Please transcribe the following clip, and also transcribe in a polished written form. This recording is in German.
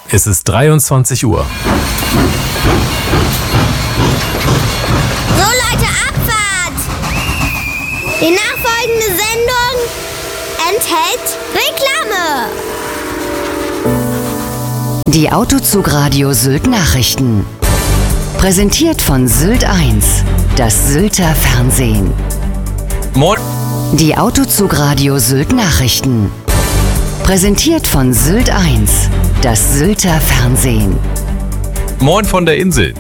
Es ist 23 Uhr. So Leute, Abfahrt! Die nachfolgende Sendung enthält Reklame. Die Autozugradio Sylt Nachrichten. Präsentiert von Sylt 1, das Sylter Fernsehen. Die Autozugradio Sylt Nachrichten. Präsentiert von Sylt 1, das Sylter Fernsehen. Moin von der Insel.